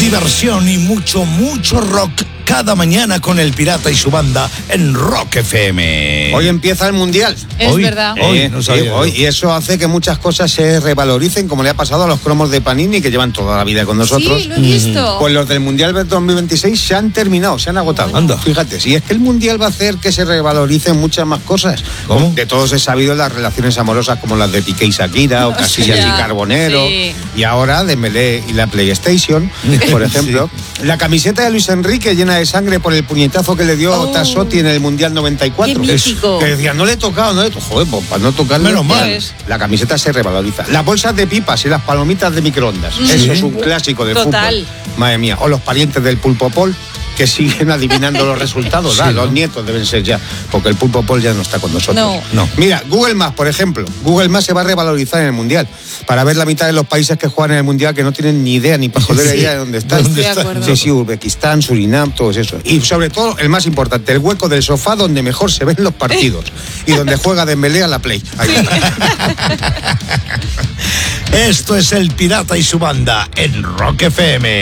diversión y mucho rock cada mañana con El Pirata y su banda en Rock FM. Hoy empieza el Mundial. Es verdad. Y eso hace que muchas cosas se revaloricen, como le ha pasado a los cromos de Panini, que llevan toda la vida con nosotros. Sí, lo he visto. Pues los del Mundial 2026 se han terminado, se han agotado. Anda. Fíjate, si es que el Mundial va a hacer que se revaloricen muchas más cosas. ¿Cómo? De todos he sabido las relaciones amorosas como las de Piqué y Shakira, o Casillas y Carbonero, Sí. y ahora Dembélé y la PlayStation, por ejemplo. Sí. La camiseta de Luis Enrique llena de sangre por el puñetazo que le dio Tassotti en el Mundial 94. ¡Qué mítico! Que decía, no le he tocado, joder, pues para no tocarle. Menos mal. Pues. La camiseta se revaloriza. Las bolsas de pipas y las palomitas de microondas. Eso es un clásico del Total. fútbol. Madre mía. O los parientes del Pulpo Pol, que siguen adivinando los resultados. Sí, Los ¿no? nietos deben ser ya, porque el Pulpo Pol ya no está con nosotros. No. Mira, Google Maps, por ejemplo. Google Maps se va a revalorizar en el Mundial para ver la mitad de los países que juegan en el Mundial que no tienen ni idea, ni para joder idea de dónde están. Estoy de acuerdo. Sí, Uzbekistán, Surinam, todo eso. Y sobre todo, el más importante, el hueco del sofá donde mejor se ven los partidos y donde juega Dembélé a la Play. Ahí. Esto es El Pirata y su banda en Rock FM.